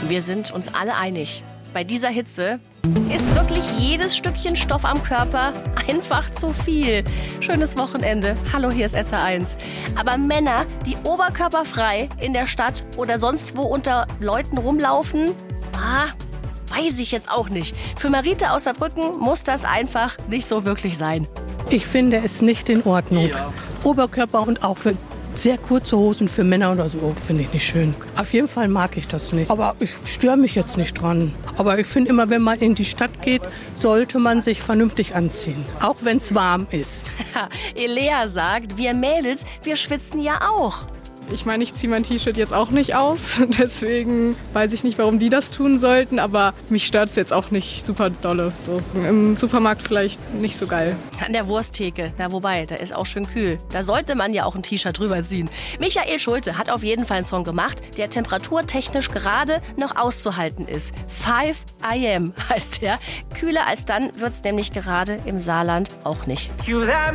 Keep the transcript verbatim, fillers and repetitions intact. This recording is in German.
Wir sind uns alle einig. Bei dieser Hitze ist wirklich jedes Stückchen Stoff am Körper einfach zu viel. Schönes Wochenende. Hallo, hier ist S R eins. Aber Männer, die oberkörperfrei in der Stadt oder sonst wo unter Leuten rumlaufen, ah, weiß ich jetzt auch nicht. Für Marite aus Saarbrücken muss das einfach nicht so wirklich sein. Ich finde es nicht in Ordnung. Ja. Oberkörper und auch für sehr kurze Hosen für Männer oder so finde ich nicht schön. Auf jeden Fall mag ich das nicht. Aber ich störe mich jetzt nicht dran. Aber ich finde immer, wenn man in die Stadt geht, sollte man sich vernünftig anziehen. Auch wenn es warm ist. Elea sagt, wir Mädels, wir schwitzen ja auch. Ich meine, ich ziehe mein T-Shirt jetzt auch nicht aus, deswegen weiß ich nicht, warum die das tun sollten, aber mich stört es jetzt auch nicht super dolle. So, im Supermarkt vielleicht nicht so geil. An der Wursttheke, na wobei, da ist auch schön kühl. Da sollte man ja auch ein T-Shirt drüber ziehen. Michael Schulte hat auf jeden Fall einen Song gemacht, der temperaturtechnisch gerade noch auszuhalten ist. five I am heißt der. Kühler als dann wird's nämlich gerade im Saarland auch nicht.